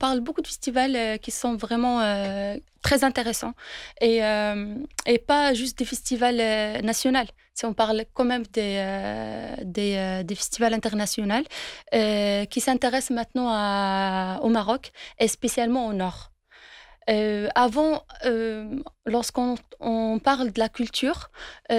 parle beaucoup de festivals qui sont vraiment très intéressants et pas juste des festivals nationaux. Si on parle quand même des festivals internationaux qui s'intéressent maintenant au Maroc et spécialement au Nord. Avant, lorsqu'on parle de la culture,